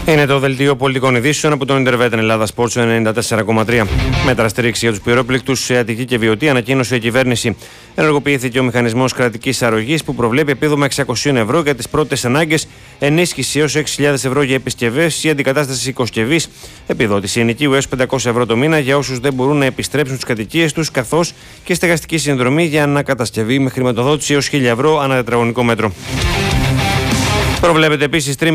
Είναι το δελτίο πολιτικών ειδήσεων από τον Intervetin Ελλάδα Sports 94,3. Μέτρα στήριξη για τους πυρόπληκτους σε Αττική και Βιωτή ανακοίνωσε η κυβέρνηση. Ενεργοποιήθηκε ο μηχανισμός κρατικής αρρωγής που προβλέπει επίδομα 600 ευρώ για τις πρώτες ανάγκες, ενίσχυση έως 6.000 ευρώ για επισκευές ή αντικατάσταση οικοσκευής, επιδότηση ενοικίου έως 500 ευρώ το μήνα για όσους δεν μπορούν να επιστρέψουν στις κατοικίες τους, καθώς και στεγαστική συνδρομή για ανακατασκευή με χρηματοδότηση έως 1.000 ευρώ ανά τετραγωνικό μέτρο. Προβλέπεται επίσης